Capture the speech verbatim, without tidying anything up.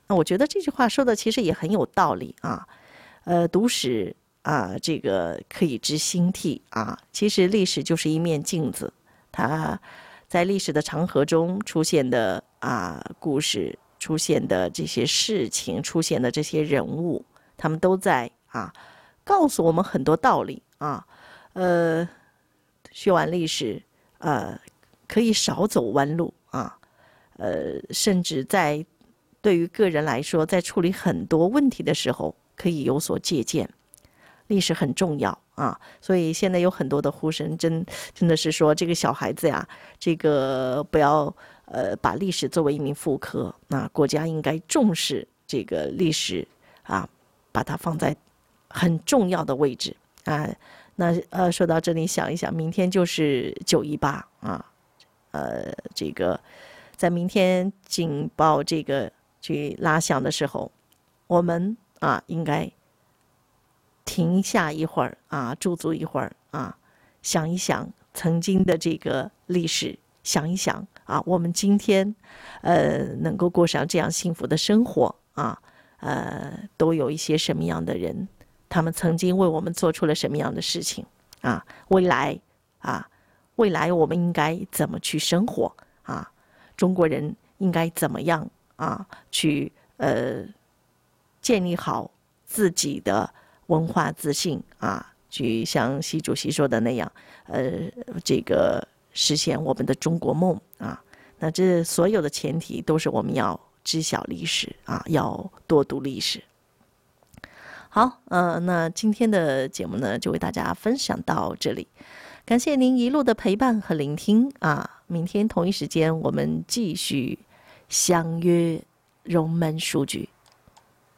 那我觉得这句话说的其实也很有道理啊。呃，读史啊，这个可以知兴替啊。其实历史就是一面镜子，它在历史的长河中出现的啊故事，出现的这些事情，出现的这些人物，他们都在啊告诉我们很多道理啊。呃，学完历史，呃，可以少走弯路啊。呃，甚至在对于个人来说，在处理很多问题的时候，可以有所借鉴。历史很重要啊，所以现在有很多的呼声，真真的是说这个小孩子呀，这个不要呃把历史作为一名副科，那国家应该重视这个历史啊，把它放在很重要的位置啊。那呃说到这里，想一想，明天就是九一八啊，呃，这个在明天警报这个去拉响的时候，我们啊应该停下一会儿啊，驻足一会儿啊，想一想曾经的这个历史，想一想啊，我们今天呃能够过上这样幸福的生活啊，呃，都有一些什么样的人，他们曾经为我们做出了什么样的事情啊？未来啊，未来我们应该怎么去生活啊？中国人应该怎么样啊去呃建立好自己的文化自信啊，去像习主席说的那样，呃，这个实现我们的中国梦啊。那这所有的前提都是我们要知晓历史啊，要多读历史。好，呃，那今天的节目呢，就为大家分享到这里，感谢您一路的陪伴和聆听啊。明天同一时间，我们继续相约荣门书局。